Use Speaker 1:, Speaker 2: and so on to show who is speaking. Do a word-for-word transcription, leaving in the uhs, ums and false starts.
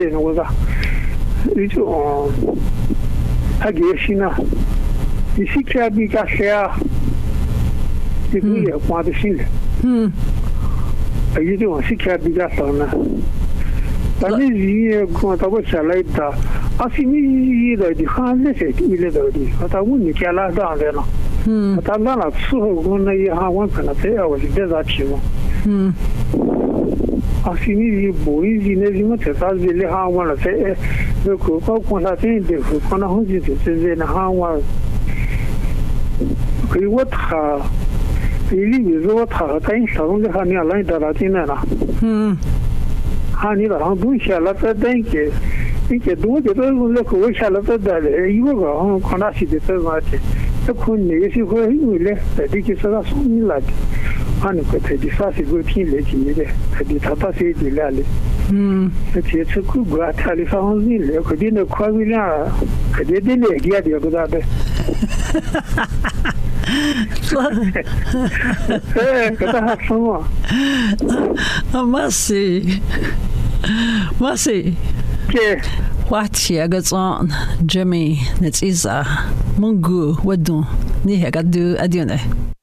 Speaker 1: 我说，你就他给心了，你是看比较少，你不也花的心了。
Speaker 2: 嗯，
Speaker 1: 有种是看比较少呢。但是人讲到我下来的，啊，是你来的，看那些一来到的，他问你家哪当来了。
Speaker 2: 嗯，
Speaker 1: 他那了伺候我那一行，我可能这样我就别咋提了。
Speaker 2: 嗯，
Speaker 1: 啊，是你不一定那什么才啥子的行我了，这那个搞观察点的，可能好几次这这那行我，可以我他，你比如说他在上东的行你来到了进来了，
Speaker 2: 嗯，
Speaker 1: 行你到上东下了再等个，你个多的都那个我下了再等的，一个个行看那些的在哪去。这可能那些会因为嘞，在这个是他送你来的，啊，那个他的啥时候听来听的，他的他把谁的来的，
Speaker 2: 嗯，
Speaker 1: 那这次过过他的方式来，可能那快为了，可能的来点的不咋的，哎，可他还什么？
Speaker 2: 啊，没事，没事。
Speaker 1: 这。
Speaker 2: What you got on, Jimmy? That's Isa. Mungu, what do? Ni hega do adione.